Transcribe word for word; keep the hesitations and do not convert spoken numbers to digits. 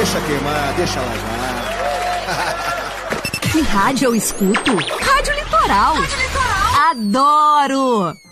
deixa queimar, deixa lavar. Que rádio eu escuto? Rádio Litoral. Rádio Litoral. Adoro!